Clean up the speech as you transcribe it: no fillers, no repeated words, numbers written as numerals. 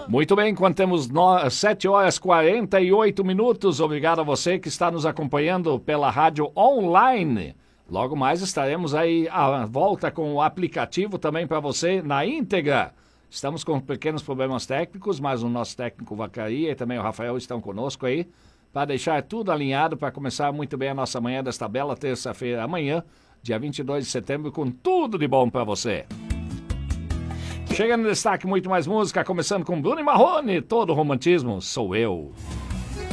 Muito bem, enquanto temos 7 horas e 48 minutos, obrigado a você que está nos acompanhando pela rádio online. Logo mais estaremos aí à volta com o aplicativo também para você na íntegra. Estamos com pequenos problemas técnicos, mas o nosso técnico Vacaria e também o Rafael estão conosco aí para deixar tudo alinhado para começar muito bem a nossa manhã desta bela terça-feira amanhã, dia 22 de setembro, com tudo de bom para você. Chega no destaque muito mais música, começando com Bruno e Marrone, todo romantismo sou eu.